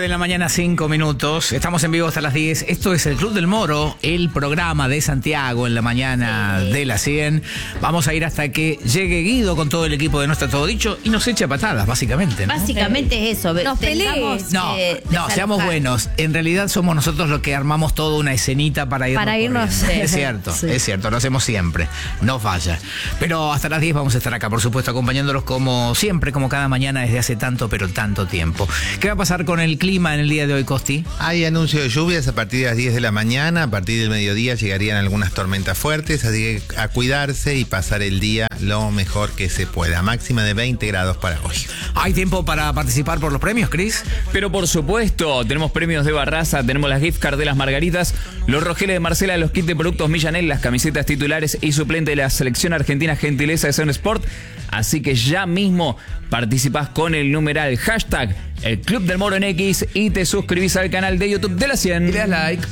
de la mañana, 5 minutos. Estamos en vivo hasta las 10. Esto es el Club del Moro, el programa de Santiago en la mañana de las 100. Vamos a ir hasta que llegue Guido con todo el equipo de No Está Todo Dicho y nos eche a patadas, básicamente, ¿no? Básicamente es eso. Nos peleemos. No, seamos buenos. En realidad somos nosotros los que armamos toda una escenita para irnos. Es cierto, sí. Es cierto, lo hacemos siempre. No falla. Pero hasta las 10 vamos a estar acá, por supuesto, acompañándolos como siempre, como cada mañana desde hace tanto, pero tanto tiempo. ¿Qué va a pasar con el clima en el día de hoy, Costi? Hay anuncio de lluvias a partir de las 10 de la mañana. A partir del mediodía llegarían algunas tormentas fuertes, así que a cuidarse y pasar el día lo mejor que se pueda. Máxima de 20 grados para hoy. ¿Hay tiempo para participar por los premios, Cris? Pero por supuesto, tenemos premios de Barraza, tenemos las gift card de las Margaritas, los rojeles de Marcela, los kits de productos Millanel, las camisetas titulares y suplente de la selección argentina Gentileza de Sun Sport. Así que ya mismo participás con el numeral hashtag el Club del Moro en X y te suscribís al canal de YouTube de la 100. Y le das like.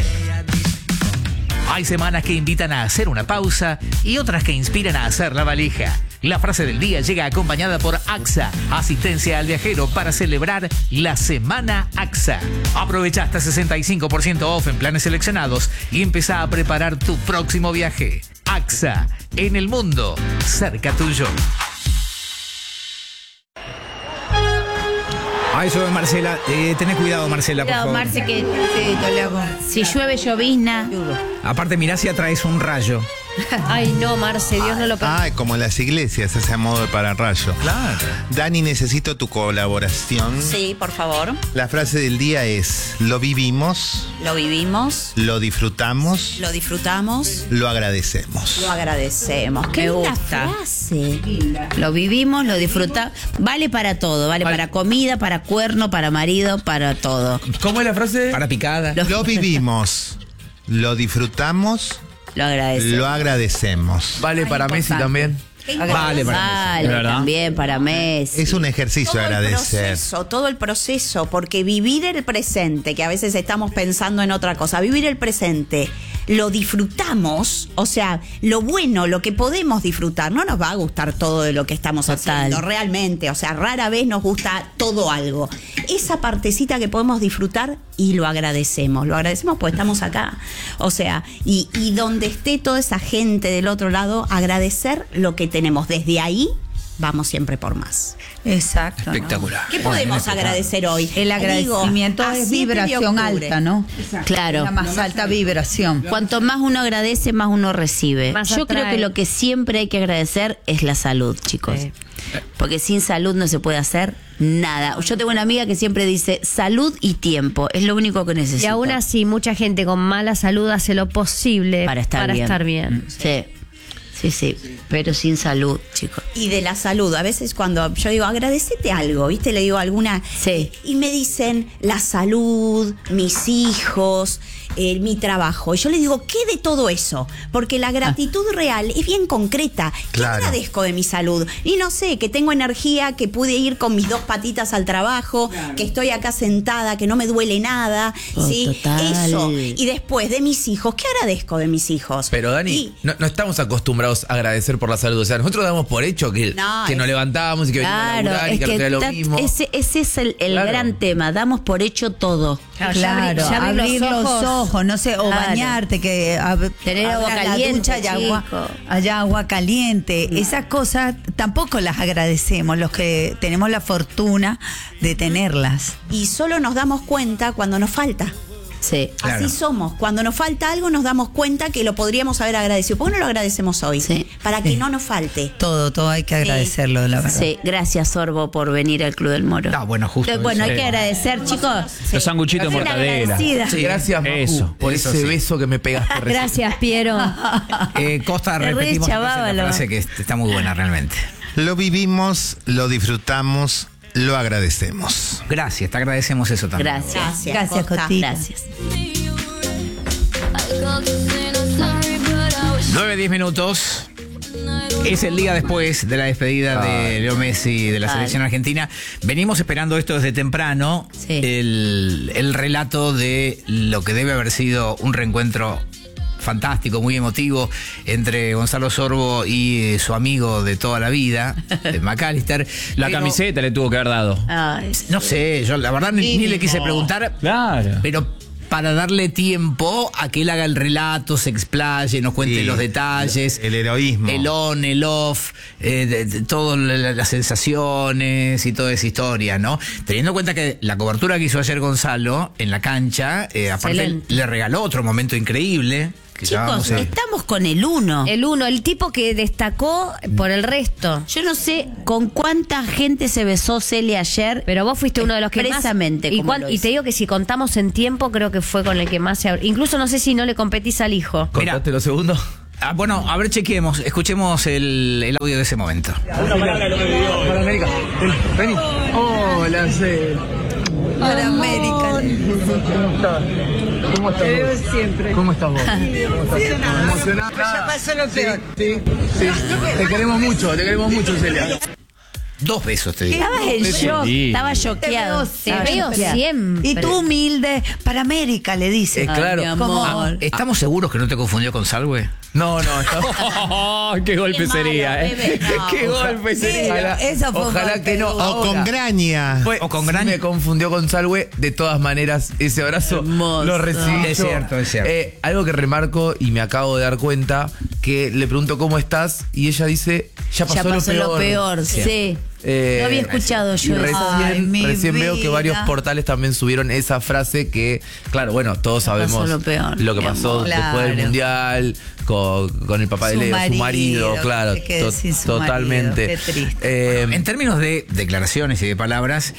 Hay semanas que invitan a hacer una pausa y otras que inspiran a hacer la valija. La frase del día llega acompañada por AXA, asistencia al viajero para celebrar la Semana AXA. Aprovecha hasta 65% off en planes seleccionados y empezá a preparar tu próximo viaje. AXA, en el mundo, cerca tuyo. Ahí sube Marcela. Tenés cuidado, Marcela, por favor. Marce, que si llueve, llovizna. Aparte, mirá si atraes un rayo. Ay, no, Marce, Dios no lo permite. Como en las iglesias, ese modo de pararrayo. Claro. Dani, necesito tu colaboración. Sí, por favor. La frase del día es: lo vivimos, Lo vivimos, lo disfrutamos, lo disfrutamos, lo agradecemos. lo agradecemos. Qué Me linda gusta. frase. Lo vivimos, lo disfrutamos. Vale para todo. Vale para comida, para cuerno, para marido, para todo. ¿Cómo es la frase? Para picada. Lo vivimos, lo disfrutamos, Lo agradecemos. lo agradecemos. Vale para Messi también. Vale, Vale, también para Messi. Es un ejercicio agradecer. Todo el proceso, porque vivir el presente, que a veces estamos pensando en otra cosa, vivir el presente, lo disfrutamos, o sea, lo bueno, lo que podemos disfrutar, no nos va a gustar todo de lo que estamos haciendo, realmente, o sea, rara vez nos gusta todo algo. Esa partecita que podemos disfrutar y lo agradecemos porque estamos acá, o sea, y donde esté toda esa gente del otro lado, agradecer lo que tenemos. Desde ahí vamos siempre por más. Exacto. Espectacular. ¿Qué podemos agradecer hoy? El agradecimiento es vibración alta, ¿no? Claro. La más alta vibración. Cuanto más uno agradece, más uno recibe. Más Yo atrae. creo que lo que siempre hay que agradecer es la salud, chicos. Sí. Porque sin salud no se puede hacer nada. Yo tengo una amiga que siempre dice salud y tiempo. Es lo único que necesito. Y aún así, mucha gente con mala salud hace lo posible Para estar bien. Sí. Sí, pero sin salud, chicos. Y de la salud, a veces cuando yo digo, agradecete algo, ¿viste? Le digo alguna. Sí. Y me dicen, la salud, mis hijos, mi trabajo. Y yo le digo, ¿qué de todo eso? Porque la gratitud real es bien concreta. ¿Qué Claro. agradezco de mi salud? Y no sé, que tengo energía, que pude ir con mis 2 patitas al trabajo, que estoy acá sentada, que no me duele nada. ¿Sí? total. Eso. Y después de mis hijos, ¿qué agradezco de mis hijos? Pero Dani, Y- no estamos acostumbrados a agradecer por la salud. O sea, nosotros damos por hecho que nos levantamos y que venimos a laburar y que nos queda lo mismo. Ese es el Claro. gran tema. Damos por hecho todo. Claro, ya abrir los ojos, no sé, o Claro. bañarte, que Tener agua abras la caliente, ducha y chico. haya agua caliente. Esas cosas tampoco las agradecemos, los que tenemos la fortuna de tenerlas. Y solo nos damos cuenta cuando nos falta. Sí. Claro. Así somos. Cuando nos falta algo nos damos cuenta que lo podríamos haber agradecido. ¿Por qué no lo agradecemos hoy? Sí. Para que Sí. no nos falte. Todo hay que agradecerlo, la verdad. Sí, gracias Sorbo por venir al Club del Moro. Ah, bueno, justo. Bueno, eso. hay que agradecer, chicos. Los sanguchitos de mortadela. Sí, gracias, Macu, Eso, por eso ese sí. beso que me pegaste recién. Gracias, Piero. Costa, Te repetimos rechababa la lo- frase que está muy buena realmente. Lo vivimos, lo disfrutamos, lo agradecemos. Gracias, te agradecemos eso también. Gracias, Costa. Cotita. Gracias. 9-10 minutos. Es el día después de la despedida de Leo Messi de la selección argentina. Venimos esperando esto desde temprano. Sí. El relato de lo que debe haber sido un reencuentro fantástico, muy emotivo, entre Gonzalo Sorbo y su amigo de toda la vida, McAllister. La camiseta le tuvo que haber dado. No sé, yo la verdad ni le quise preguntar. Claro. Pero para darle tiempo a que él haga el relato, se explaye, nos cuente los detalles. El heroísmo. El on, el off, todas las sensaciones y toda esa historia, ¿no? Teniendo en cuenta que la cobertura que hizo ayer Gonzalo en la cancha, aparte le regaló otro momento increíble. Chicos, estamos con el 1. El tipo que destacó por el resto. Yo no sé con cuánta gente se besó Celia ayer. Pero vos fuiste uno de los que más... Expresamente. Y te digo que si contamos en tiempo, creo que fue con el que más se... Incluso no sé si no le competís al hijo. ¿Contaste los segundos? Bueno, a ver, chequeemos. Escuchemos el audio de ese momento. Para América. Vení. Hola, Celia. Para América. ¿Cómo estás vos? Siempre. ¿Cómo estás vos? ¿Emocionada? Ya pasó lo peor. Sí. Te queremos mucho, Celia. 2 besos te digo. Estabas en shock, Sí. estaba choqueado. Te veo siempre. Y tú humilde, para América, le dice. Claro. mi amor. ¿Estamos seguros que no te confundió con Salwe? No. ¡Qué golpe Qué malo, sería, bebé, no. ¡Qué golpe sería! Eso fue Ojalá que no. O con Graña. O con sí Graña. me confundió con Salwe. De todas maneras, ese abrazo Hermoso. lo recibí. Es yo. cierto, es cierto. Algo que remarco y me acabo de dar cuenta, que le pregunto cómo estás y ella dice, ya pasó lo peor. Sí. No había escuchado yo y eso. Ay, mi recién veo que vida. varios portales también subieron esa frase que, claro, bueno, todos sabemos lo peor, lo que mi pasó amor. después del Claro. Mundial con el papá de Su Leo, su marido, marido, claro, que quede sin su totalmente. marido, qué triste. En términos de declaraciones y de palabras,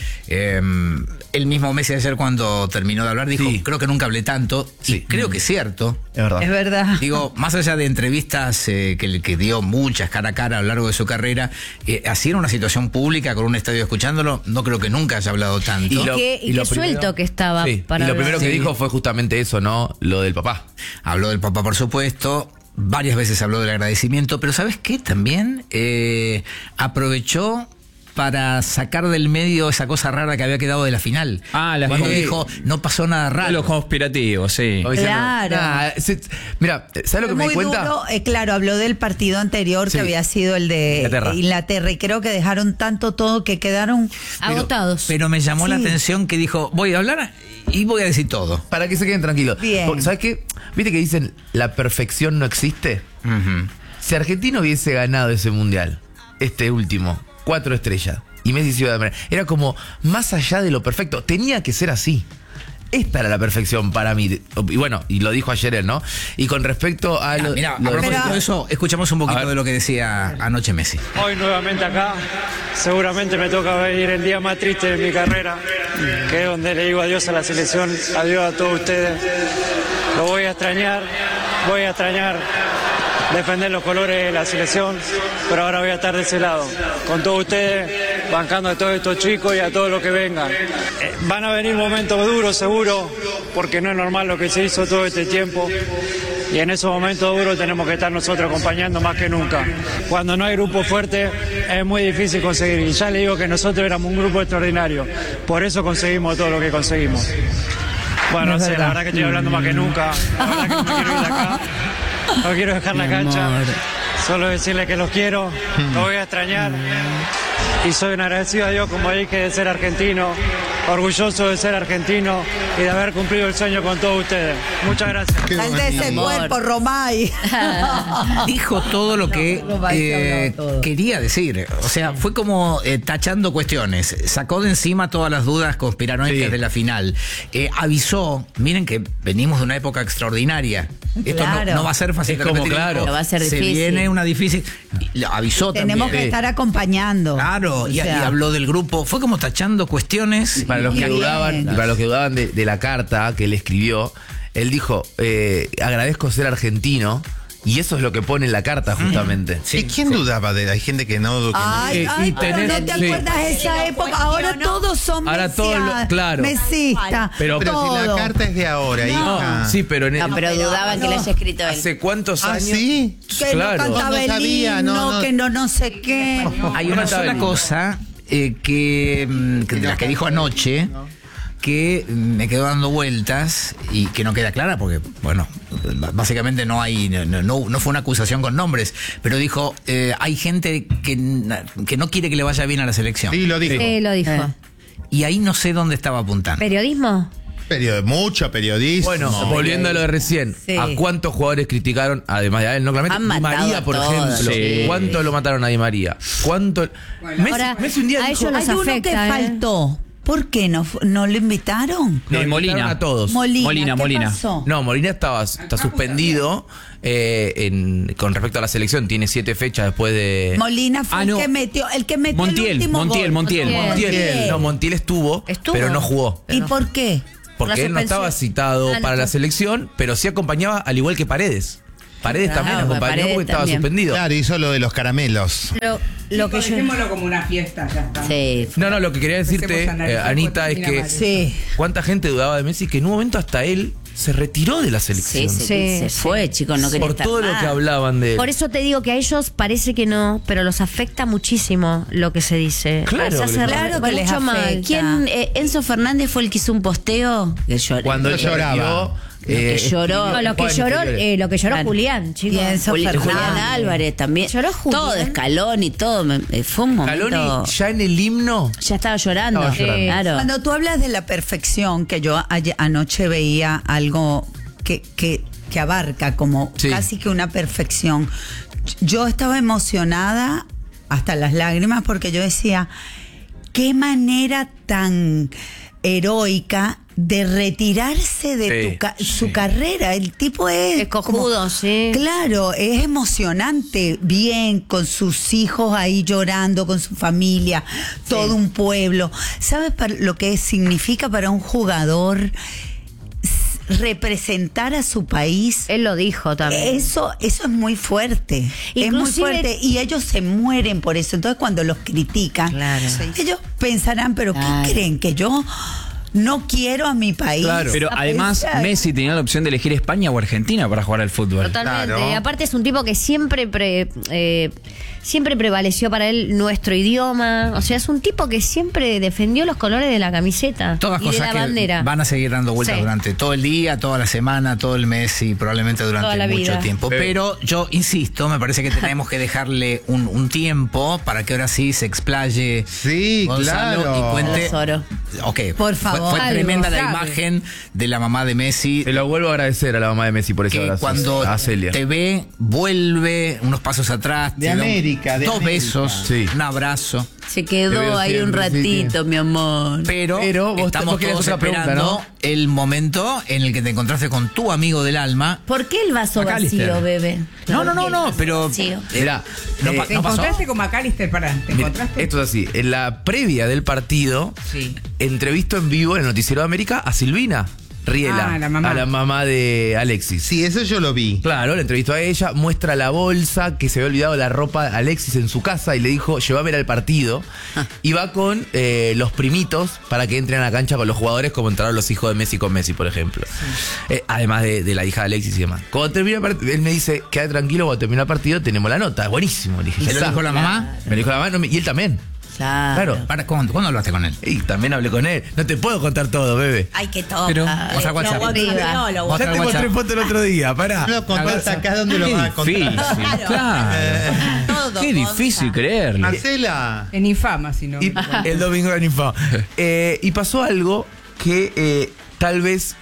el mismo Messi ayer cuando terminó de hablar dijo, Sí. creo que nunca hablé tanto, y Sí. creo que es cierto. Es verdad. Es verdad. Digo, más allá de entrevistas que dio muchas cara a cara a lo largo de su carrera, así en una situación pública con un estadio escuchándolo, no creo que nunca haya hablado tanto. Y qué lo suelto primero- que estaba Sí, para y lo hablar. primero que Sí. dijo fue justamente eso, ¿no? Lo del papá. Habló del papá, por supuesto. Varias veces habló del agradecimiento, pero ¿sabes qué? También aprovechó para sacar del medio esa cosa rara que había quedado de la final. Cuando dijo, no pasó nada raro. Los conspirativos, sí. Como diciendo, Claro. Mira, ¿sabes lo que me di Muy cuenta? duro, claro, habló del partido anterior Sí. que había sido el de Inglaterra y creo que dejaron tanto todo que quedaron Agotados. Pero me llamó la Sí. atención que dijo, voy a hablar y voy a decir todo. Para que se queden tranquilos. Bien. Porque, ¿sabes qué? ¿Viste que dicen la perfección no existe? Ujú. Si Argentina hubiese ganado ese mundial, este último, 4 estrellas, y Messi se iba de manera, era como más allá de lo perfecto. Tenía que ser así. Esta era la perfección para mí. Y bueno, y lo dijo ayer él, ¿no? Y con respecto a lo, Mira, a lo de- propósito de eso, escuchamos un A poquito ver. de lo que decía anoche Messi. Hoy nuevamente acá, seguramente me toca venir el día más triste de mi carrera, que es donde le digo adiós a la selección, adiós a todos ustedes. Lo voy a extrañar defender los colores de la selección, pero ahora voy a estar de ese lado, con todos ustedes, bancando a todos estos chicos y a todos los que vengan. Van a venir momentos duros seguro, porque no es normal lo que se hizo todo este tiempo. Y en esos momentos duros tenemos que estar nosotros acompañando más que nunca. Cuando no hay grupo fuerte es muy difícil conseguir. Y ya le digo que nosotros éramos un grupo extraordinario. Por eso conseguimos todo lo que conseguimos. Bueno, no sé, la verdad que estoy hablando más que nunca. La verdad que no me quiero ir de acá. No quiero dejar la cancha. Solo decirles que los quiero, los voy a extrañar. Y soy un agradecido a Dios, como dije, de ser argentino, orgulloso de ser argentino y de haber cumplido el sueño con todos ustedes. Muchas gracias. Sal de ese cuerpo, Romay. Dijo todo lo que quería decir. O sea, fue como tachando cuestiones. Sacó de encima todas las dudas conspiranoicas de la final. Avisó, miren que venimos de una época extraordinaria. Esto Claro. no va a ser fácil. Es de como, repetir. claro. Pero va a ser Se difícil. viene una difícil. Avisó Tenemos también. que estar acompañando. Claro, O y sea, habló del grupo. Fue como tachando cuestiones. Y para los que Bien. dudaban, de la carta que él escribió, él dijo, agradezco ser argentino, y eso es lo que pone en la carta justamente. ¿Y quién dudaba de él? Hay gente que no... Ay, Y pero tenés- ¿no te sí. acuerdas de esa época? Ahora todos son Ahora todos lo- claro. mesistas. Pero Pero si la todo. carta es de ahora, hija. Sí, pero en No, pero dudaban que lo haya escrito él. ¿Hace cuántos ¿Ah, años? sí? Que Claro. no cantaba No el sabía, himno, no. que no sé qué. Hay una sola cosa que de la que dijo anoche, que me quedó dando vueltas y que no queda clara porque, bueno, básicamente no fue una acusación con nombres, pero dijo, hay gente que no quiere que le vaya bien a la selección. Sí, lo dijo. Lo dijo. Y ahí no sé dónde estaba apuntando. ¿Periodismo? Mucho periodismo. Bueno, volviendo a lo de recién, Sí. ¿a cuántos jugadores criticaron, además de a él, no claramente? Han Di matado María, a por todos. ejemplo. Sí. ¿Cuánto lo mataron a Di María? ¿Cuánto? Ahora, Messi un día a dijo, ellos los Hay uno afecta, que faltó. ¿Por qué no lo invitaron? no, invitaron Molina. a todos. Molina. ¿Qué Molina. pasó? No, Molina está suspendido con respecto a la selección. Tiene 7 fechas después de... Molina fue Ah, no. el que metió Montiel, el último Montiel, gol. Montiel. Montiel. No, Montiel estuvo, pero no jugó. ¿Y por qué? Porque La él no suspensión. estaba citado Ah, no para la está. selección, pero sí acompañaba al igual que Paredes. Paredes Claro, también acompañó Paredes porque estaba también. suspendido. Claro, hizo lo de los caramelos. Lo que yo... Dejémoslo como una fiesta, ya está. Sí. No, lo que quería decirte, Empecemos a analizar Anita, cuánto es que termina Sí. cuánta gente dudaba de Messi que en un momento hasta él se retiró de la Sí, selección. se fue, chicos, no quería Por estar todo lo más. que hablaban de él. Por eso te digo que a ellos parece que no, pero los afecta muchísimo lo que se dice. Claro Se hace que les Claro que les mucho mal. afecta. ¿Quién? Enzo Fernández fue el que hizo un posteo. Cuando él lloraba. que lloró. No, lo que Juan lloró, anteriores. lo que lloró Claro. Julián, chicos. Y Enzo Julián Fernández. Álvarez también. Lloró Julián. Todo, Escalón y todo. Fue un momento. Scaloni ya en el himno. Ya estaba llorando. Estaba llorando. Claro. Cuando tú hablas de la perfección, que yo anoche veía algo que abarca como Sí. casi que una perfección, yo estaba emocionada hasta las lágrimas porque yo decía, qué manera tan heroica de retirarse de Sí, su carrera. El tipo es Es cojudo, como- sí. Claro, es emocionante, bien, con sus hijos ahí llorando, con su familia, todo un pueblo. ¿Sabes lo que significa para un jugador representar a su país? Él lo dijo también. Eso es muy fuerte. Es muy Inclusive- fuerte. Y ellos se mueren por eso. Entonces, cuando los critican, Claro. ellos pensarán, pero Claro. ¿qué creen? ¿Que yo no quiero a mi país? Claro. Pero además Exacto. Messi tenía la opción de elegir España o Argentina para jugar al fútbol. Totalmente. Claro. Y aparte es un tipo que siempre siempre prevaleció para él nuestro idioma. O sea, es un tipo que siempre defendió los colores de la camiseta Todas y de cosas la que bandera. van a seguir dando vueltas Sí. durante todo el día, toda la semana, todo el mes y probablemente Toda durante la mucho vida. tiempo. Pero yo insisto, me parece que tenemos que dejarle un tiempo para que ahora sí se explaye Sí, Gonzalo claro. y cuente. Tesoro. Ok, Por fue- favor. Fue, Algo tremenda la sabe. imagen de la mamá de Messi. Te lo vuelvo a agradecer a la mamá de Messi por ese Que abrazo. cuando A Celia. te ve, vuelve unos pasos atrás. De te da América, de dos América. besos, Sí. un abrazo. Se Te quedó veo ahí un siempre, ratito, sí. mi amor. Pero vos estamos querías todos otra pregunta, esperando ¿no? el momento en el que te encontraste con tu amigo del alma. ¿Por qué el vaso McAllister. vacío, bebé? No, ¿Por qué el vaso pero vacío? Mirá, no, eh, ¿Te no pasó. encontraste con McAllister? Pará, ¿te Mira, encontraste? esto es así. En la previa del partido, Sí. entrevisto en vivo en el Noticiero de América a Silvina Riela, Ah, la mamá. a la mamá de Alexis. Sí, eso yo lo vi. Claro, le entrevistó a ella, muestra la bolsa, que se había olvidado la ropa de Alexis en su casa y le dijo, llévame al partido. Y va con los primitos para que entren a la cancha con los jugadores como entraron los hijos de Messi con Messi, por ejemplo. Además de la hija de Alexis y demás. Cuando termina el partido, él me dice, queda tranquilo, cuando termina el partido tenemos la nota. Buenísimo. Le dije, ¿Se ya lo está. dijo la mamá? Me lo dijo la mamá y él también. Claro. Claro. ¿Cuándo hablaste con él? Y también hablé con él. No te puedo contar todo, bebé. Ay, que todo. Pero, mostra WhatsApp. Ya te mostré foto el otro día, pará. No lo contás acá, ¿dónde lo Qué vas a contar? difícil, claro. Todo, Qué difícil creerlo. Marcela. En infama, si no. Y el domingo en Info. Y pasó algo que tal vez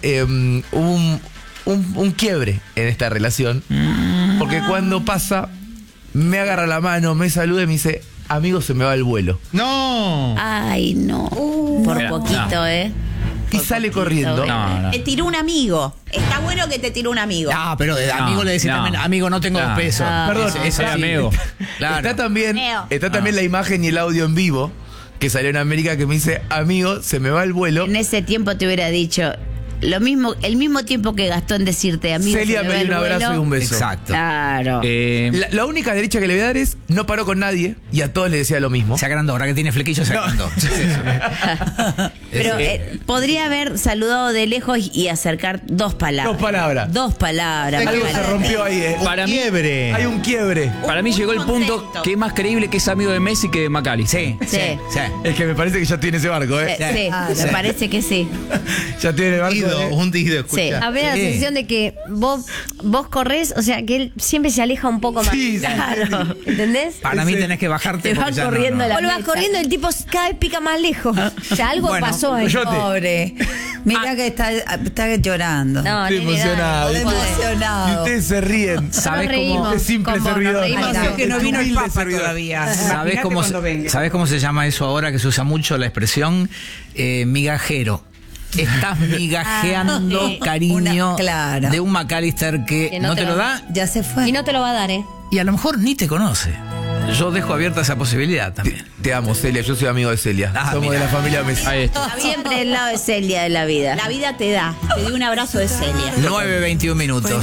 hubo un quiebre en esta relación. Porque cuando pasa, me agarra la mano, me saluda y me dice, amigo, se me va el vuelo. No. Ay, no. Por Mira, poquito, no. ¿eh? Y Por sale poquito, corriendo. No, no. Te tiró un amigo. Está bueno que te tiró un amigo. Ah, pero de amigo le decís no. también, amigo, no tengo No. 2 pesos. Perdón, Eso Era sí. amigo. Claro. Está también Neo. la imagen y el audio en vivo que salió en América que me dice, amigo, se me va el vuelo. En ese tiempo te hubiera dicho lo mismo, el mismo tiempo que gastó en decirte amigo. Celia se me me va dio un el abrazo vuelo. y un beso. Exacto. Claro. La única derecha que le voy a dar es no paró con nadie y a todos le decía lo mismo. Se agrandó, ahora que tiene flequillo se agrandó. Pero podría haber saludado de lejos y acercar dos palabras. Dos palabras. Algo se rompió ahí, Para mí, Hay un quiebre. para mí llegó el punto que es más creíble que es amigo de Messi que de McAllister. Sí. Es que me parece que ya tiene ese barco, Sí, me parece que sí. Ya tiene el barco. Un Dido, escucha. Sí. A ver, la sensación de que vos corres, o sea, que él siempre se aleja un poco más. Sí, claro. ¿Entendés? Para mí tenés que bajarte. Te porque van ya corriendo no. la Vos lo vas mesa. corriendo y el tipo cada vez pica más lejos. O sea, algo Bueno, pasó ahí. Pobre. Mira que está llorando. No, Estoy nene, emocionado. dale, no podés. Y Emocionado. ustedes se ríen. Nos ¿Sabés reímos cómo? Es simple con vos, servidor. nos reímos. Es que no vino el Humilde Papa servidor. todavía. ¿Sabés Imagínate cómo, cuando venga. ¿Sabés cómo se llama eso ahora que se usa mucho la expresión migajero? Estás migajeando cariño claro. de un McAllister que, Que no te lo da Ya se fue. Y no te lo va a dar, ¿eh? y a lo mejor ni te conoce. Yo dejo abierta esa posibilidad también. Te amo, Celia. Yo soy amigo de Celia. Somos mira. de la familia Messi. Ahí está. Siempre del lado de Celia de la vida. La vida te da. Te dio un abrazo de Celia. 9:21 minutos.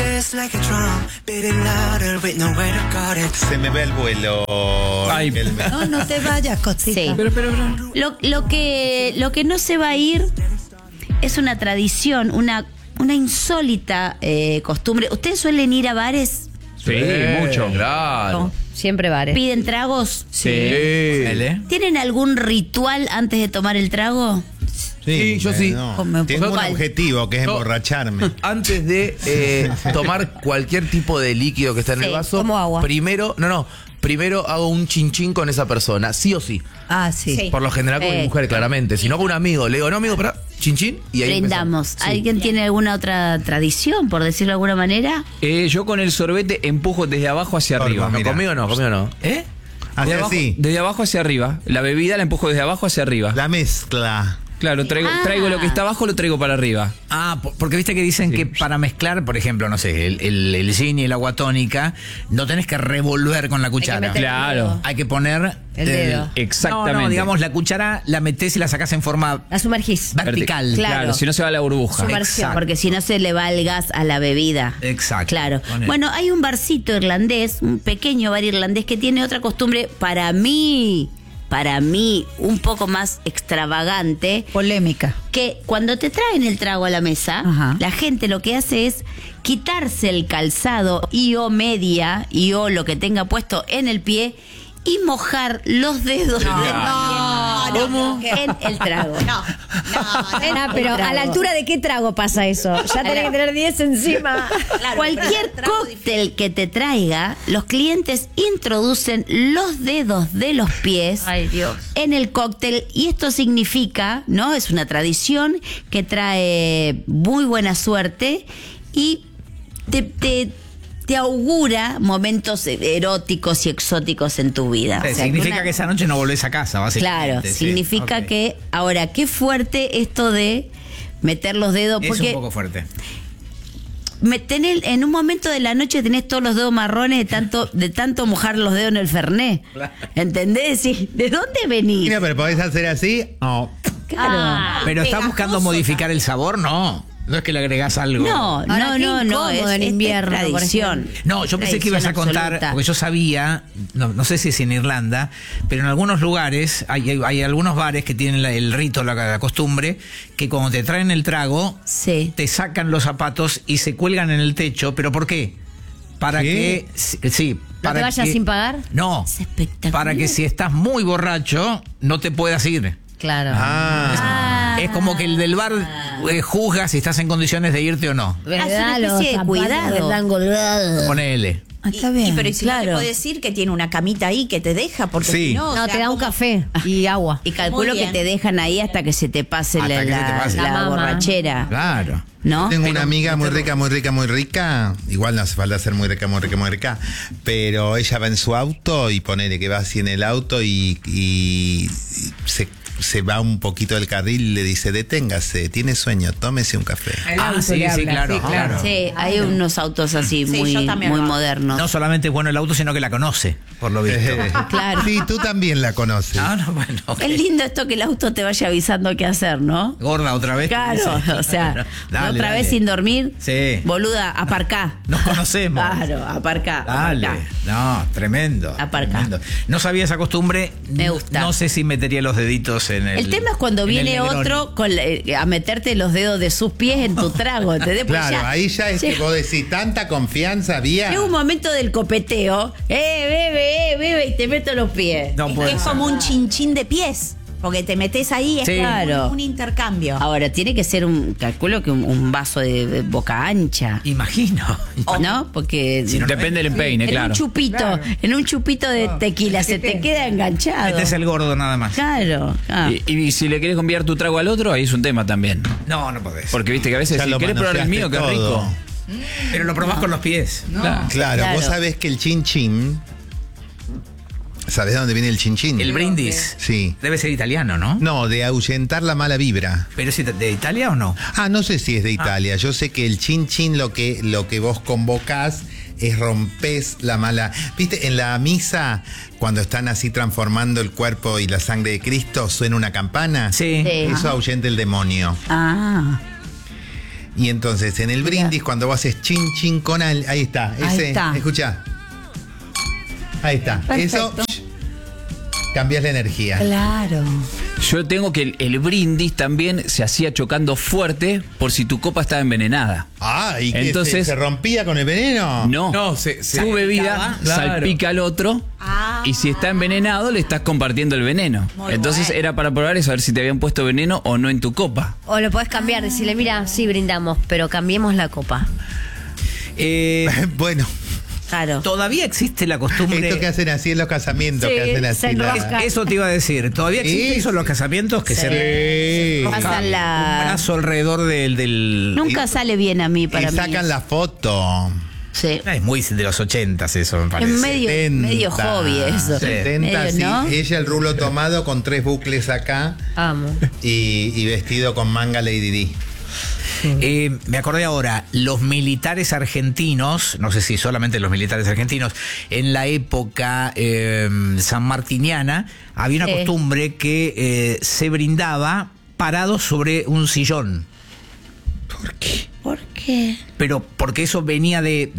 Se me ve el vuelo. Ay. No te vayas, cosita. Sí. Lo que no se va a ir es una tradición, una insólita costumbre. ¿Ustedes suelen ir a bares? Sí, mucho. Claro. Siempre bares. ¿Piden tragos? L. ¿Tienen algún ritual antes de tomar el trago? Sí, yo sí. Tengo un ¿Cuál? objetivo que es Yo- emborracharme. Antes de tomar cualquier tipo de líquido que está en Sí, el vaso, como agua. primero hago un chinchín con esa persona, sí o sí. Ah, sí. Sí. Por lo general con mi mujer, claramente. Si no con un amigo, le digo, no amigo, pero chinchín y ahí Brindamos. empezamos. Sí. ¿Alguien tiene alguna otra tradición, por decirlo de alguna manera? Yo con el sorbete empujo desde abajo hacia Porfa, arriba. No, mira. conmigo no. ¿Eh? Así, Desde abajo, así. desde abajo hacia arriba. La bebida la empujo desde abajo hacia arriba. La mezcla. Claro, traigo lo que está abajo, lo traigo para arriba. Porque viste que dicen que para mezclar, por ejemplo, no sé, el gin y el agua tónica, no tenés que revolver con la cuchara. meter Claro. Hay que poner El dedo. Exactamente. No, digamos, la cuchara la metés y la sacás en forma La sumergís. vertical. Claro. Si no se va la burbuja. Sumersión. Porque si no se le va el gas a la bebida. Exacto. Claro. Ponele. Bueno, hay un barcito irlandés, un pequeño bar irlandés que tiene otra costumbre para mí, un poco más extravagante, Polémica. que cuando te traen el trago a la mesa, Ajá. la gente lo que hace es quitarse el calzado y o media y o lo que tenga puesto en el pie y mojar los dedos en el trago. Pero a la altura de qué trago pasa eso. Ya tenés que tener 10 encima. Cualquier cóctel que te traiga, los clientes introducen los dedos de los pies Ay, Dios. en el cóctel y esto significa, ¿no? Es una tradición que trae muy buena suerte y te augura momentos eróticos y exóticos en tu vida. O sea, significa una- que esa noche no volvés a casa, básicamente. Claro, sí. significa Ok. que ahora qué fuerte esto de meter los dedos Es porque un poco fuerte. en un momento de la noche tenés todos los dedos marrones de tanto mojar los dedos en el fernet. ¿Entendés? Sí. ¿De dónde venís? Mira, pero podés hacer así. No. Claro. Pero ¿estás buscando modificar el sabor? No. No es que le agregás algo. No, Ahora, qué incómodo en invierno, por tradición. No, yo pensé que ibas a contar, Tradición porque yo sabía, no sé si es en Irlanda, pero en algunos lugares hay algunos bares que tienen el rito, la costumbre, que cuando te traen el trago, Sí. te sacan los zapatos y se cuelgan en el techo. ¿Pero por qué? Para ¿Qué? que... Sí. ¿No Para te vayas que- sin pagar? No. Es espectacular. Para que si estás muy borracho, no te puedas ir. Claro. Es como que el del bar juzga si estás en condiciones de irte o no. Es una especie de cuidado. Están colgados. Ponele. Está bien. Pero si no te Claro. puede decir que tiene una camita ahí que te deja, porque Sí. si no... No, o sea, te da un como- café y agua. Y calculo Muy ¿eh? que bien. te dejan ahí hasta que se te pase Hasta la, que se te pase. la La mama. borrachera. Claro. ¿No? Tengo una amiga muy rica, muy rica, muy rica. Igual no hace falta ser muy rica, muy rica, muy rica. Pero ella va en su auto y ponele que va así en el auto y se va un poquito del carril y le dice, deténgase, tiene sueño, tómese un café. El auto sí, le sí, habla, claro, claro. Sí, hay unos autos así Sí, muy, yo también muy lo hago. modernos. No solamente es bueno el auto, sino que la conoce, por lo visto. Claro. Sí, tú también la conoces. No, bueno. ok. Es lindo esto que el auto te vaya avisando qué hacer, ¿no? Gorda otra vez. Claro, Sí. o sea, Dale, otra vez dale. sin dormir. Sí. Boluda, aparcá. Nos conocemos. Claro, aparcá. Dale. aparcá. No, tremendo. Aparca. Tremendo. No sabía esa costumbre. Me gusta. No sé si metería los deditos en el. El tema es cuando en el viene Negroni. otro a meterte los dedos de sus pies en tu trago, ¿entendés? Pues Claro, ahí ya es que vos decís, tanta confianza había. Llega un momento del copeteo, bebe, y te meto los pies. No puede Es ser. como un chinchín de pies. Porque te metes ahí, es Sí. como Claro. un intercambio. Ahora, tiene que ser calculo que un vaso de boca ancha. Imagino. ¿No? Porque Depende del empeine, en claro. un chupito, en un chupito de tequila se te queda enganchado. Este es el gordo nada más. Claro. Y si le querés cambiar tu trago al otro, ahí es un tema también. No, no podés. Porque viste que a veces Ya si lo querés probar el mío, manoseaste qué todo. rico. Pero lo probás con los pies. Claro. Claro, vos Claro. sabés que el chin chin. ¿Sabés de dónde viene el chin chin? El brindis. Sí. Debe ser italiano, ¿no? No, de ahuyentar la mala vibra. ¿Pero es de Italia o no? Ah, no sé si es de Italia. Yo sé que el chin chin lo que vos convocás es rompés la mala. ¿Viste? En la misa, cuando están así transformando el cuerpo y la sangre de Cristo, suena una campana. Sí. Sí. Eso ahuyenta el demonio. Ah. Y entonces en el brindis, cuando vos haces chin chin con ahí está. Ahí Ese, está. escuchá. Ahí está. Eso cambias la energía. Claro. Yo tengo que el brindis también se hacía chocando fuerte por si tu copa estaba envenenada. Ah, ¿y que Entonces- se rompía con el veneno? No, No, tu bebida claro. salpica al otro y si está envenenado le estás compartiendo el veneno. Muy Entonces bueno. era para probar eso, a ver si te habían puesto veneno o no en tu copa. O lo podés cambiar, decirle, mira, sí brindamos, pero cambiemos la copa. Bueno, Claro. Todavía existe la costumbre. esto que hacen así en los casamientos, Sí, que hacen se así. enrosca. Eso te iba a decir. Todavía existe eso en los casamientos que se enrosca Pasan la- un brazo alrededor del. Nunca sale bien a mí Y para mí. sacan la foto. Sí. Es muy de los 80s eso, me Es parece. medio hobby eso. 70, Medio, sí. ¿no? Ella el rulo tomado con 3 bucles acá Amo. y vestido con manga Lady Di. Me acordé ahora, los militares argentinos, no sé si solamente los militares argentinos, en la época sanmartiniana había una Sí. costumbre que se brindaba parado sobre un sillón. ¿Por qué? Pero porque eso venía de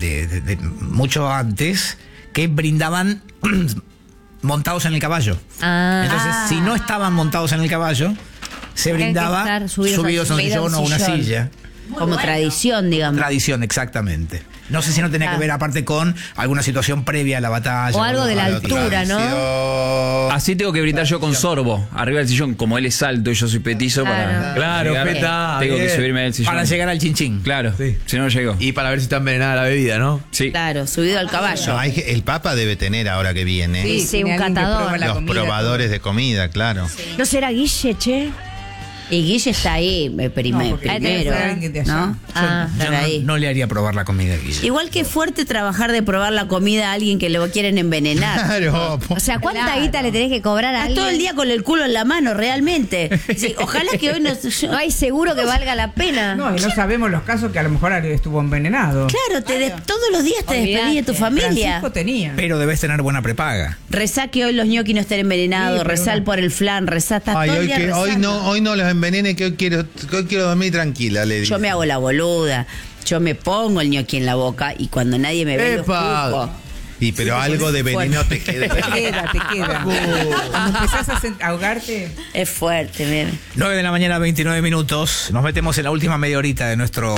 mucho antes, que brindaban montados en el caballo. Ah. Entonces, si no estaban montados en el caballo, se Tenían que brindaba estar subidos a un sillón o una sillón. silla. Como tradición, digamos. Tradición, exactamente. No sé si no tenía que ver aparte con alguna situación previa a la batalla. O algo de la altura, ¿no? Tradición. Así tengo que brindar yo con sorbo, arriba del sillón, como él es alto y yo soy petizo para Claro, llegar, peta, tengo que bien. subirme del sillón. Para llegar al chinchín. Claro, Sí. si no llego. Y para ver si está envenenada la bebida, ¿no? Sí. Claro, subido al No, caballo. el Papa debe tener ahora que viene Sí, un tiene alguien que catador. prueba la los comida, probadores de comida, claro. ¿No será Guille, che? Y Guille está ahí No, porque primero, tiene que ser alguien de allá. ¿no? Ah, Yo estar ahí. no le haría probar la comida a Guille. Igual que fuerte trabajar de probar la comida a alguien que lo quieren envenenar. Claro. O sea, ¿cuánta guita le tenés que cobrar a alguien? Todo el día con el culo en la mano, realmente. Sí, ojalá que hoy no hay seguro que valga la pena. No, y no sabemos los casos que a lo mejor estuvo envenenado. Claro, todos los días te despedís de tu familia. Francisco tenía. Pero debes tener buena prepaga. Rezá que hoy los ñoquis no estén envenenados, Sí, pero rezá no. por el flan, rezá, estás Ay, todo el hoy, día que, rezando. hoy no los envenene, que hoy quiero dormir tranquila, le digo. Yo me hago la boluda, yo me pongo el ñoqui en la boca y cuando nadie me ve lo ¡Epa! escupo. Y pero algo de veneno te queda. Te queda. Cuando empezás a ahogarte. Es fuerte, mire. 9 de la mañana, 29 minutos. Nos metemos en la última media horita de nuestro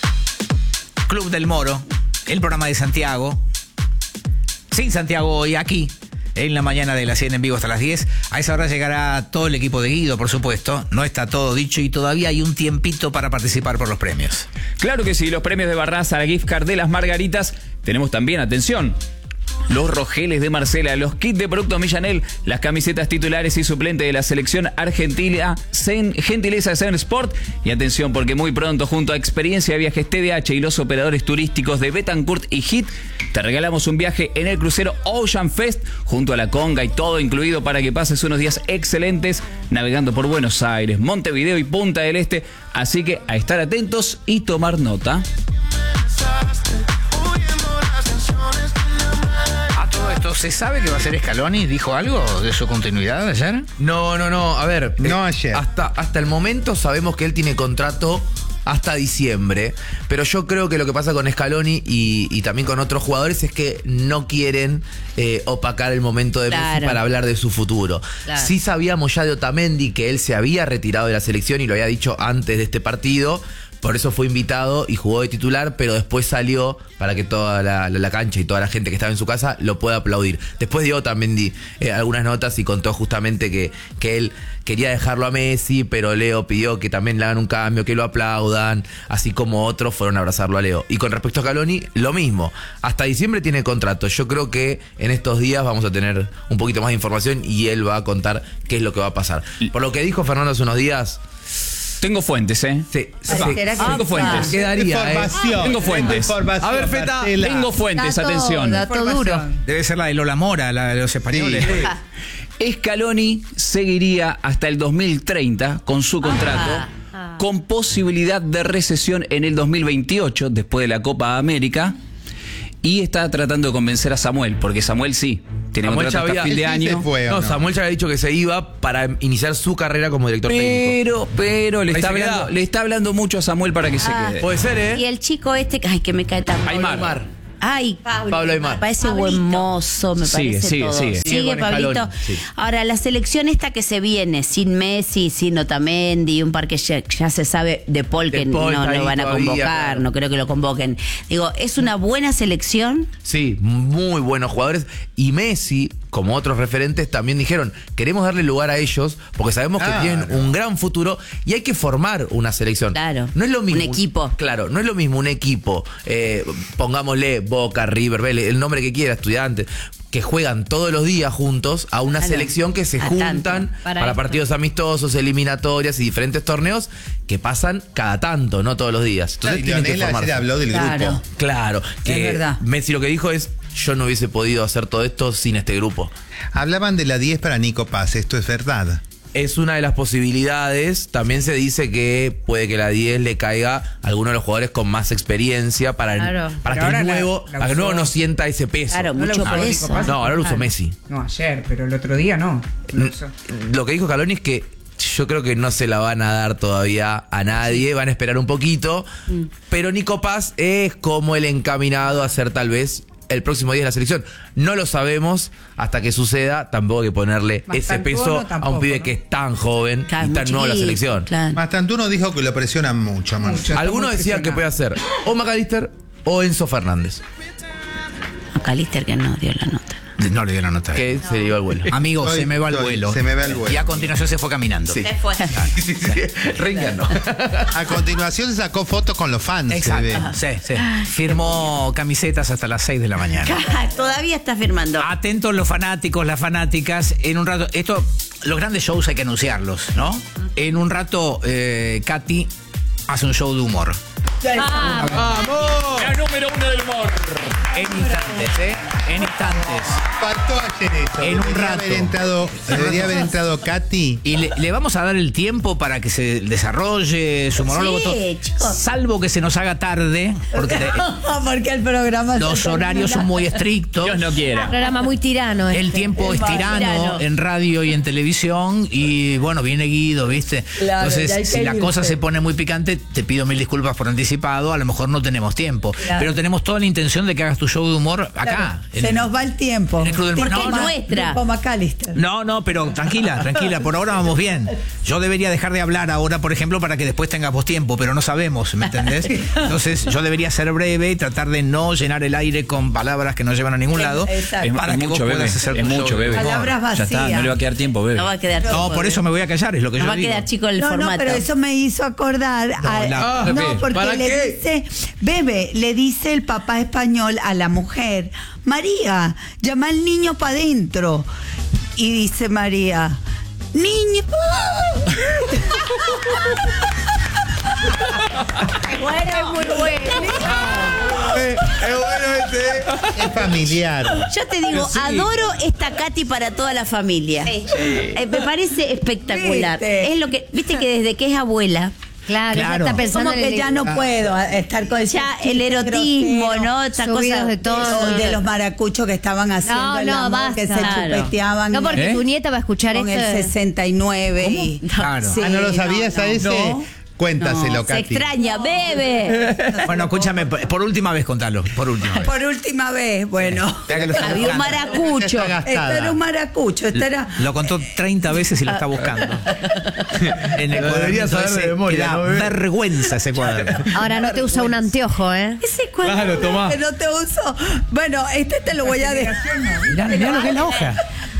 Club del Moro, el programa de Santiago. Sin Santiago hoy, aquí, en la mañana de las 100 en vivo hasta las 10. A esa hora llegará todo el equipo de Guido, por supuesto. No está todo dicho y todavía hay un tiempito para participar por los premios. Claro que sí, los premios de Barraza, la gift card de las Margaritas. Tenemos también, atención, los rogeles de Marcela, los kits de productos Millanel, las camisetas titulares y suplente de la selección argentina, gentileza de Seven Sport. Y atención, porque muy pronto, junto a Experiencia de Viajes TDH y los operadores turísticos de Betancourt y HIT, te regalamos un viaje en el crucero Ocean Fest, junto a la conga y todo incluido para que pases unos días excelentes navegando por Buenos Aires, Montevideo y Punta del Este. Así que a estar atentos y tomar nota. A todo esto, ¿se sabe que va a ser Scaloni? ¿Dijo algo de su continuidad ayer? No. A ver. No ayer. Hasta el momento sabemos que él tiene contrato hasta diciembre. Pero yo creo que lo que pasa con Scaloni y también con otros jugadores es que no quieren opacar el momento de Messi para hablar de su futuro. Claro. Sí sabíamos ya de Otamendi que él se había retirado de la selección y lo había dicho antes de este partido. Por eso fue invitado y jugó de titular, pero después salió para que toda la cancha y toda la gente que estaba en su casa lo pueda aplaudir. Después dio también algunas notas y contó justamente que él quería dejarlo a Messi, pero Leo pidió que también le hagan un cambio, que lo aplaudan, así como otros fueron a abrazarlo a Leo. Y con respecto a Scaloni, lo mismo. Hasta diciembre tiene contrato. Yo creo que en estos días vamos a tener un poquito más de información y él va a contar qué es lo que va a pasar. Por lo que dijo Fernando hace unos días... Tengo fuentes, ¿eh? Sí. Tengo fuentes. Quedaría, Tengo fuentes. A ver, Feta. Tengo fuentes, Dato, atención. dato duro. Debe ser la de Lola Mora, la de los españoles. Scaloni seguiría hasta el 2030 con su contrato, con posibilidad de recesión en el 2028, después de la Copa América. Y está tratando de convencer a Samuel, porque Samuel sí tiene Samuel contrato hasta fin de año. No, Samuel ya había dicho que se iba para iniciar su carrera como director técnico. Pero le está hablando mucho a Samuel para que se quede. Puede ser, ¿eh? Y el chico ay, que me cae tan mal. Aymar. Ay, Pablo Aymar. Me parece buen mozo, me parece todo. Sigue Pablito. Sí. Ahora, la selección esta que se viene, sin Messi, sin Otamendi, un par que ya se sabe de Paul que no lo van a convocar, claro. No creo que lo convoquen. Digo, ¿es una buena selección? Sí, muy buenos jugadores. Y Messi, como otros referentes, también dijeron, queremos darle lugar a ellos porque sabemos que tienen un gran futuro y hay que formar una selección. Claro. No es lo mismo. Un equipo. Claro, no es lo mismo un equipo, pongámosle Boca, River, Vélez, el nombre que quiera, Estudiantes, que juegan todos los días juntos a una selección que se juntan para partidos amistosos, eliminatorias y diferentes torneos que pasan cada tanto, no todos los días. Entonces tienen que formarse. Habló del grupo. Claro, que es verdad. Messi lo que dijo es, yo no hubiese podido hacer todo esto sin este grupo. Hablaban de la 10 para Nico Paz, ¿esto es verdad? Es una de las posibilidades. También se dice que puede que la 10 le caiga a alguno de los jugadores con más experiencia para que el nuevo no sienta ese peso. Claro, mucho peso. No, ahora lo usó Messi. No, ayer, pero el otro día no. Lo que dijo Scaloni es que yo creo que no se la van a dar todavía a nadie, van a esperar un poquito, pero Nico Paz es como el encaminado a ser tal vez el próximo día de la selección. No lo sabemos hasta que suceda, tampoco hay que ponerle ese peso a un pibe que es tan joven y tan nuevo en la selección. Mastantuno dijo que lo presionan mucho. Algunos decían que puede ser o McAllister o Enzo Fernández. McAllister que no dio la nota. No le dio la nota. Que se le iba el vuelo. Amigo, se me va el vuelo. Se me va el vuelo. Y a continuación se fue caminando. Sí. Se fue. Ringa no. A continuación sacó fotos con los fans. Exacto. Sí. Firmó camisetas hasta las 6 de la mañana. Todavía está firmando. Atentos los fanáticos, las fanáticas. En un rato, los grandes shows hay que anunciarlos, ¿no? En un rato, Katy hace un show de humor. ¡Vamos! La número 1 del humor. En instantes, En instantes. Faltó ayer eso. En un rato. Debería haber entrado Katy. Y le vamos a dar el tiempo para que se desarrolle su monólogo. Sí, chicos. Salvo que se nos haga tarde. Porque el programa los horarios son muy estrictos. Dios no quiera. Un programa muy tirano. El tiempo es tirano en radio y en televisión. Y bueno, viene Guido, ¿viste? Claro, entonces, si la cosa se pone muy picante, te pido mil disculpas por anticipado. A lo mejor no tenemos tiempo. Claro. Pero tenemos toda la intención de que hagas tu show de humor acá. Claro. Se nos va el tiempo. En el Club del Humor. Porque es nuestra. Tipo McAllister. No, pero tranquila. Por ahora vamos bien. Yo debería dejar de hablar ahora, por ejemplo, para que después tengamos tiempo, pero no sabemos, ¿me entendés? Entonces, yo debería ser breve y tratar de no llenar el aire con palabras que no llevan a ningún lado. Exacto. Para Es que vos mucho, puedas bebé. hacer Es tu mucho, show. bebé. Palabras Ya está, vacías. no le va a quedar tiempo, bebé. No va a quedar tiempo. No, por eso me voy a callar, es lo que No yo va a digo. quedar chico el formato. No, pero eso me hizo acordar. Porque le dice el papá español a la mujer, María, llama al niño para adentro. Y dice María, niño. Bueno, es muy bueno. Es familiar. Yo te digo, adoro esta Katy para toda la familia. Me parece espectacular. ¿Viste? Es lo que, viste que desde que es abuela, Claro, ya está pensando Como que ya no puedo estar con ese ya chiste el erotismo, grosero, ¿no? Esta subidos cosa de todo. de los maracuchos que estaban haciendo el amor, basta. que se Claro. chupeteaban No, porque ¿Eh? tu nieta va a escuchar con esto. el 69. Claro. Sí, ¿No lo sabías a ese? no. Cuéntaselo, Se Katy. extraña, bebe. Bueno, escúchame, por última vez contalo, por última vez. Por última vez, bueno. Había un maracucho. Esto era un maracucho, esto era... Lo contó 30 veces y lo está buscando. En el Lo debería cuadernito saber de ese, memoria, que da ¿no, bebé? vergüenza ese cuaderno. Ahora no te usa un anteojo, ¿eh? Ese cuaderno Claro, tomá. que no te uso. Bueno, este te lo voy a dejar. Mirá lo que es la hoja.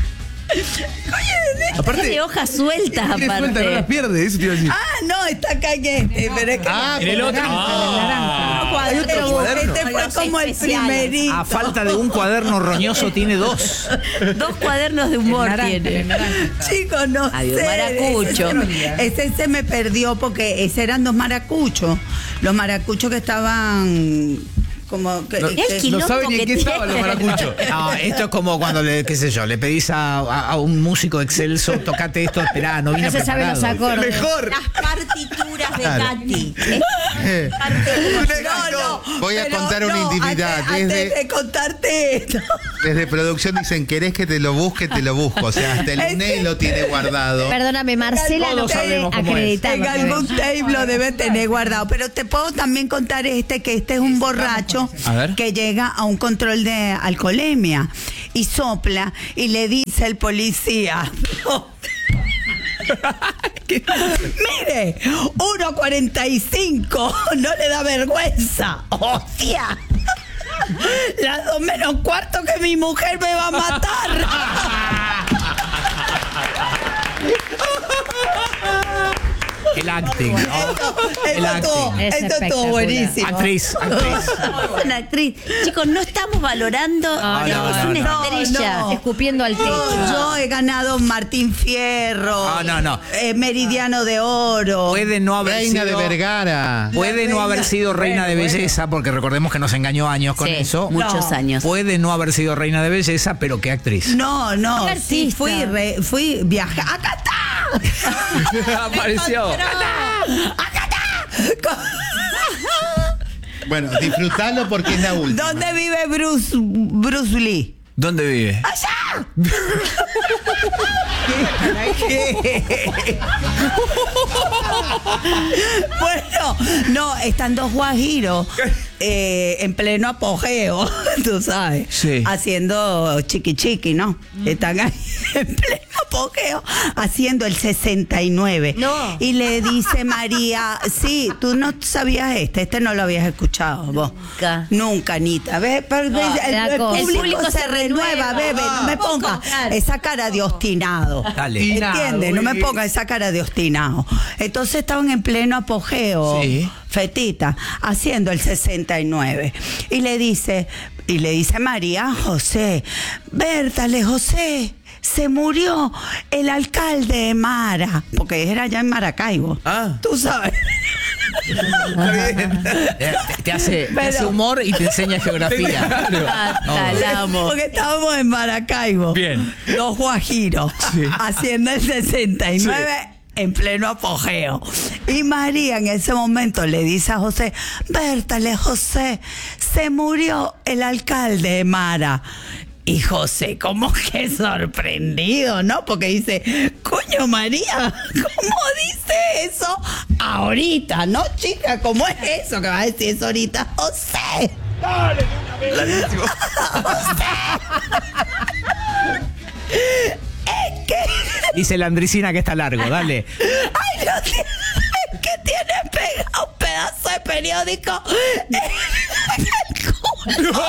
Tiene hojas sueltas, Tiene suelta, no las aparte. pierde, eso te iba a decir. Ah, no, está acá en este, pero es que En el otro. Hay otro cuaderno. este fue Los como el especiales. primerito. A falta de un cuaderno roñoso, tiene 2. 2 cuadernos de humor tiene. Chicos, no Había un sé. maracucho. Ese se me perdió porque ese eran 2 maracuchos. Los maracuchos que estaban como que, No, que- no sabe ni en qué que estaban los maracuchos. No, esto es como cuando, qué sé yo, le pedís a un músico excelso, tocate esto, esperá, no vino No se sabe los preparado. acordes. Mejor. Las partituras de Claro. Katy. Voy a pero contar una no, intimidad. Antes Desde, de contarte esto. desde producción dicen, ¿querés que te lo busque? Te lo busco. O sea, hasta el UNED lo tiene guardado. Perdóname, Marcela no Todos puede sabemos cómo es. acreditar. En algún tape lo debe tener guardado. Pero te puedo también contar que este es un borracho A ver. que llega a un control de alcoholemia y sopla y le dice el policía. Mire, 1:45, no le da vergüenza. ¡Hostia! Las 2 menos cuarto que mi mujer me va a matar. El acting, ¿no? El acting. Es Esto estuvo espectacular. buenísimo. Actriz. Es una actriz. Chicos, no estamos valorando. No, digamos, no, una no. estrella. No. Escupiendo al techo. Yo he ganado Martín Fierro. No. Meridiano de Oro. Puede no haber Reina sido, de Vergara. Puede no haber sido reina de belleza, porque recordemos que nos engañó años con Sí, eso. muchos años. Puede no haber sido reina de belleza, pero qué actriz. No, Qué sí, artista. fui viajar. ¡Acá está! Apareció. ¡Acá está! Bueno, disfrutalo porque es la última. ¿Dónde vive Bruce Lee? ¿Dónde vive? ¡Allá! Bueno, no, están 2 guajiros en pleno apogeo, tú sabes, Sí. haciendo chiqui, ¿no? Están ahí en pleno apogeo haciendo el 69. No. Y le dice María, sí, tú no sabías este no lo habías escuchado vos. Nunca, Anita. ¿Ves? Pero la cosa. el público se renueva, bebé, no me pongas esa cara de obstinado. Dale. ¿Entiendes? No me ponga esa cara de obstinado. Entonces estaban en pleno apogeo, Sí. Fetita, haciendo el 69. Y le dice María José, Bertale José, se murió el alcalde de Mara, porque era allá en Maracaibo. Ah. Tú sabes. Te hace humor y te enseña geografía. Porque estábamos en Maracaibo. Bien. 2 guajiros. Haciendo el 69 en pleno apogeo. Y María en ese momento le dice a José, Bertale José, se murió el alcalde de Mara. Y José, como que sorprendido, ¿no? Porque dice, coño María, ¿cómo dice eso ahorita? ¿No, chica? ¿Cómo es eso que va a decir eso ahorita? José. Clarísimo. Es que... Dice la Andricina que está largo, dale. Ay, no, es que tiene pegado un pedazo de periódico en el culo.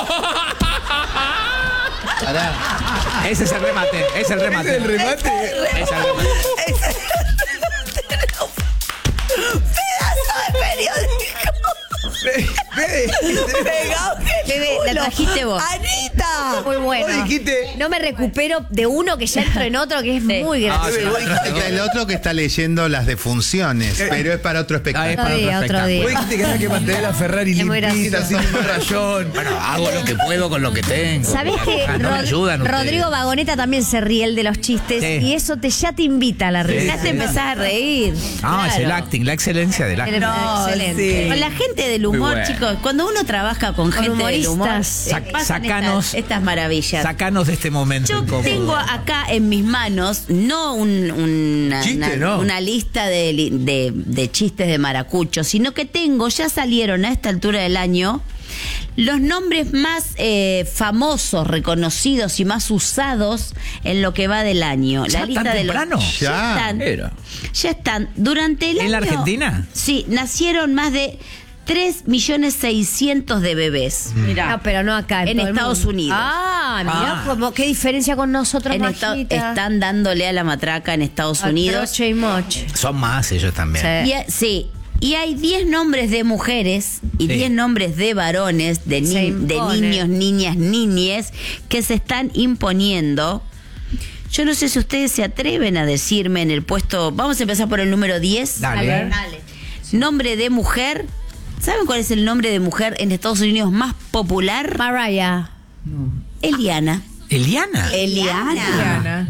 Pará. Ese es el remate, es el remate. ¿El remate? Es el remate. Tiene un pedazo de periódico pegado en el Bebé, la culo. trajiste vos. Anita. Muy bueno. Vos dijiste- No me recupero de uno que ya entro en otro que es muy gracioso. Está el otro que está leyendo las defunciones, pero es para otro espectáculo. es para Otro día, otro otro día. Vos dijiste que había que mantener la Ferrari Es muy limpita, gracioso. sin un rayón. Bueno, hago lo que puedo con lo que tengo. ¿Sabés que No me ayudan ustedes. Rodrigo Vagoneta también se ríe el de los chistes Sí. y eso ya te invita a la risa? Ya te empezás a reír. Ah, es el Claro. acting, la excelencia del acting. No, Excelente. sí. Con la gente del humor, Muy bueno. chicos, cuando uno trabaja con gente del humor, humoristas. pasan Sacanos- estas maravillas. Sacanos de este momento. Yo incómodo. tengo acá en mis manos no Chiste, ¿no? una lista de chistes de maracucho, sino que ya salieron a esta altura del año los nombres más famosos, reconocidos y más usados en lo que va del año. ¿Ya La lista tan de los temprano? ya están. Durante el año. ¿En la Argentina? Sí, nacieron más de 3.600.000 de bebés. No, pero no acá. En todo el Estados mundo. Unidos. Ah, mira, como qué diferencia con nosotros, Majita. Están dándole a la matraca en Estados Unidos. Troche y moche. Son más ellos también. Sí. Y hay 10 nombres de mujeres y Sí. 10 nombres de varones, de impone. niños, niñas, niñes, que se están imponiendo. Yo no sé si ustedes se atreven a decirme en el puesto. Vamos a empezar por el número 10. Dale. Nombre de mujer. ¿Saben cuál es el nombre de mujer en Estados Unidos más popular? Mariah. Eliana. ¿Eliana? Eliana.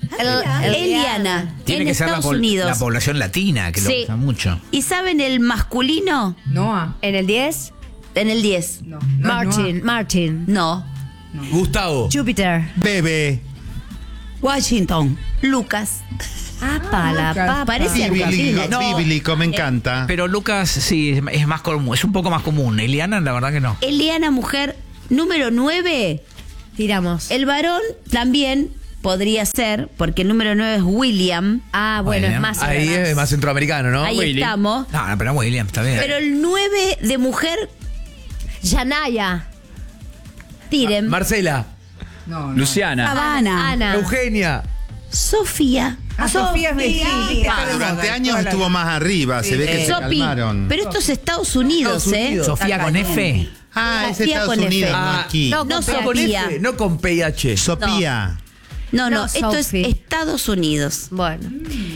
Eliana. Tiene en que ser Estados la Unidos. población latina, que Sí. lo usa mucho. ¿Y saben el masculino? Noah. ¿En el 10? En el 10. No. Martin. No. Gustavo. Júpiter. Bebé. Washington. Lucas. Ah, para papa. Parece argentino. Bíblico, me encanta. Pero Lucas sí, es más común, es un poco más común. Eliana, la verdad que no. Eliana, mujer. Número 9. Tiramos. El varón también podría ser, porque el número 9 es William. Ah, bueno, William. es más. Ahí es más centroamericano, ¿no? Ahí estamos. No, pero William, está bien. Pero el 9 de mujer, Yanaya. tiren. Marcela. No, no. Luciana. Habana. Ana. Eugenia. Sofía. Ah, Sofía es vecina. Durante años estuvo más arriba, se ve que se Sopi. calmaron. Pero esto es Estados Unidos, Estados ¿eh? Unidos. Sofía con F. Ah, es Sofía Estados con F. Unidos, no Ah, aquí. no, No, Sofía. Con Sofía. F, no con PH. Sofía. No, No, esto Sophie. es Estados Unidos. Bueno.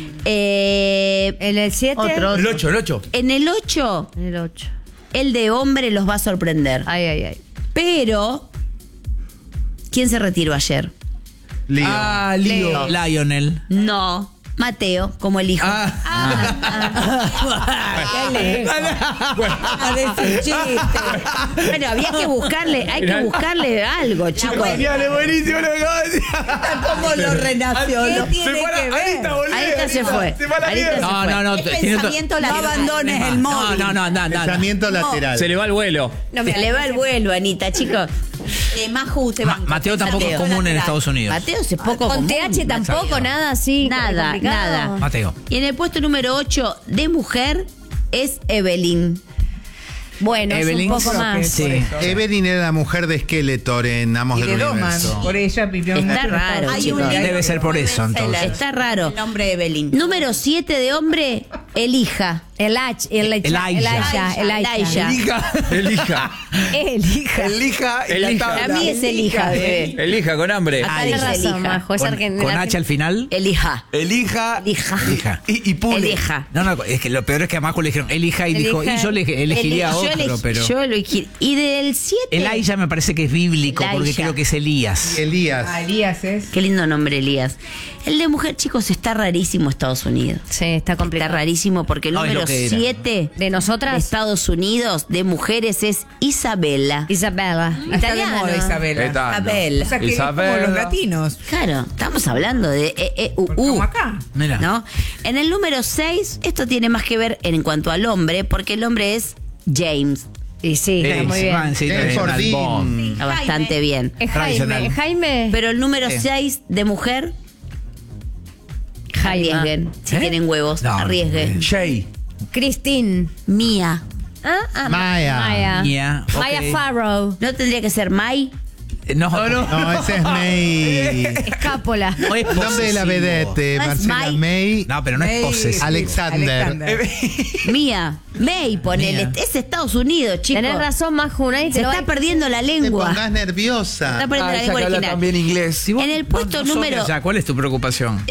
Eh, En el 7. Otro. El 8, el 8. En el 8, En el 8. el de hombre los va a sorprender. Ay. Pero, ¿quién se retiró ayer? Lío. Ah, Lío. Lionel. No, Mateo, como el hijo. Bueno, había que buscarle, hay que buscarle algo, chicos. Buenísimo lo que acabo de decir. ¿Cómo lo renació? ¿Qué ¿Lo tiene tiene que ver? Anita, volvé, Ahorita se fue. Se fue a la Ahorita mierda. se fue. No. Es tiene otro- pensamiento lateral. No abandones el móvil. No. Pensamiento lateral. Se le va el vuelo. No, me le va el vuelo, Anita, chicos. Maju se banca. Mateo tampoco es Mateo. común en Estados Unidos. Mateo es poco Con común. TH tampoco, nada así. Nada, complicado. nada. Mateo. Y en el puesto número 8 de mujer es Evelyn. Bueno, Evelyn. es un poco más. Sí. Evelyn era la mujer de Skeletor en Amos Y del de Doman. Universo. Por ella vivió en Está raro, Hay chicos. un libro Debe ser por eso, entonces. Está raro. El nombre de Evelyn. Número 7 de hombre, Elija. Elija. Elija. Elija. Elija y la Elija. tabla. A mí es Elija, bebé. Elija con hambre. Acá Tienes dice razón, Elija. Majo. Es Con argentina. H al final. Elija. Elija Elija. y pule. Elija. No, es que lo peor es que a Majo le dijeron elija y dijo, y yo elegiría a otro, pero. Yo elegí. Y del 7. Elijah me parece que es bíblico, porque Elijah. creo que es Elías. Elías. Ah, Elías es. Qué lindo nombre, Elías. El de mujer, chicos, está rarísimo Estados Unidos. Sí, está Está complicado. rarísimo porque el No, es número lo que era. 7 De nosotras, Estados Unidos de mujeres es Isabela. Isabela. Está de Italiana. moda Isabela. Isabel. O sea, que es como los latinos. Claro, estamos hablando de Como acá. Mira. ¿no? En el número 6, esto tiene más que ver en cuanto al hombre, porque el hombre es James. Y sí, está muy bien. Sí, James tradicional. Fordín. Está bastante bien. Es Tradicional. Jaime. Pero el número Sí. 6 de mujer, Jaime. arriesguen. Si ¿Eh? tienen huevos, No, arriesguen. Jay. Christine. Mía. Maya. Maya. Ok. Maya Farrow. ¿No tendría que ser Mai? No, No, ese es May. Escápola. No es El nombre de la posesivo. vedette, No es Marcela May. May. No, pero no es May- posesivo. Alexander. Mía. May, ponele. Mía. Es Estados Unidos, chicos. Tenés razón, Majo. Nadie te Se lo va está a- perdiendo la Te lengua. pongas nerviosa. Está perdiendo la ella lengua que habla original. también inglés. Si vos En el puesto no sos número- de allá, ¿cuál es tu preocupación?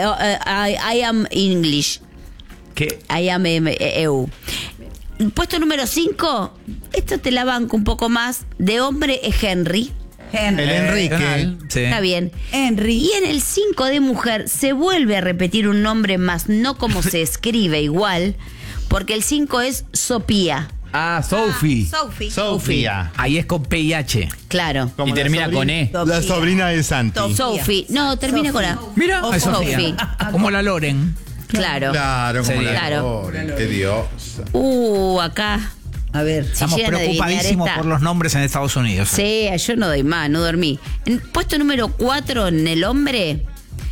I am English. ¿Qué? I am EU. Puesto número 5. Esto te la banco un poco más. De hombre es Henry. El Enrique. Sí. Está bien. Henry. Y en el 5 de mujer se vuelve a repetir un nombre más, no como se escribe igual, porque el 5 es Sopía. Ah, Sophie. Sophie. Sofía. Ahí es con PIH. Claro. Como Y la termina con E. La sobrina de Santi. Sophie. No, termina con A. Mira, O es Sofía. Sophie. Como la Loren. Claro. Claro, como Sería. la Claro. Loren, qué diosa. Acá. A ver. Estamos llegan a adivinar preocupadísimos esta. por los nombres en Estados Unidos. Sí, yo no doy más, no dormí. En puesto número 4 en el hombre,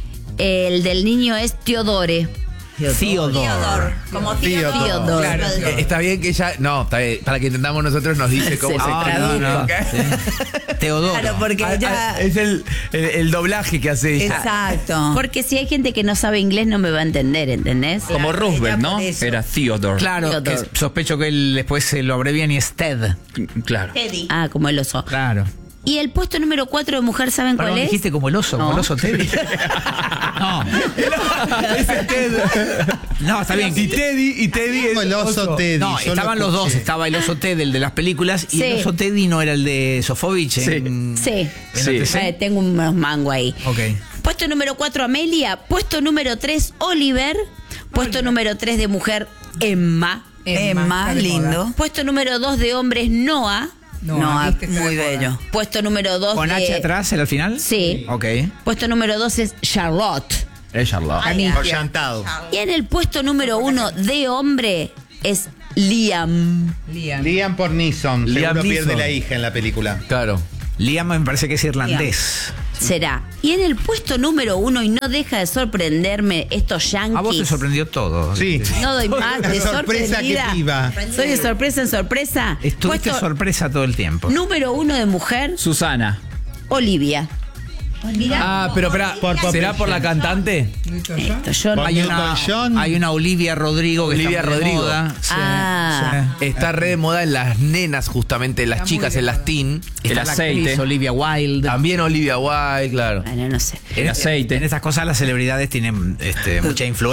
el del niño es Teodore. Theodore. Como Theodore. Theodore. Claro, Está bien que ella. No, está bien. Para que entendamos nosotros, nos dice cómo se traduce. traduce. Teodoro. Claro, porque ella. Es el doblaje que hace ella. Exacto. Porque si hay gente que no sabe inglés no me va a entender, ¿entendés? Como Roosevelt, ¿no? por eso. Era Theodore. Claro, Theodore. que sospecho que él después se lo abrevian y es Ted. Claro. Teddy. Ah, como el oso. Claro. Y el puesto número 4 de mujer, ¿saben Perdón, cuál es? dijiste como el oso, No. como el oso Teddy. No. Ese Ted. No, está bien. Y Teddy es Como el oso Teddy. No, yo estaban lo los dos. escuché. Estaba el oso Ted, el de las películas, y Sí. el oso Teddy no era el de Sofovich. Sí. Sí. Sí. Tengo unos mangos ahí. Ok. Puesto número 4, Amelia. Puesto número 3, Oliver. Puesto número 3 de mujer, Emma. Emma, está de lindo. moda. Puesto número 2 de hombres, Noah. No, viste, está muy de moda. bello. Puesto número 2 ¿Con de... H atrás, el al final? Sí. Ok. Puesto número 2 es Charlotte. Es Charlotte. Ochantado. Y en el puesto número 1 de hombre es Liam. Liam por Neeson. Liam Seguro pierde Neeson. la hija en la película. Claro. Liam me parece que es irlandés. Será. Y en el puesto número 1, y no deja de sorprenderme estos yankees. A vos te sorprendió todo. Sí. No doy más de La sorpresa que sorprendida. viva. Soy de sorpresa en sorpresa. Estuviste Puesto sorpresa todo el tiempo. número 1 de mujer, Susana. Olivia. Ah, pero espera, ¿será por la cantante? Esto, yo no- Por Hay una, Newton John. hay una Olivia Rodrigo que Olivia está muy de Rodrigo. moda. Sí, Ah. sí. Está re de moda en las nenas, justamente, en las chicas, en las teen. Está El la aceite. actriz Olivia Wilde. También Olivia Wilde, claro. Bueno, no sé. El aceite. En estas cosas las celebridades tienen mucha influencia.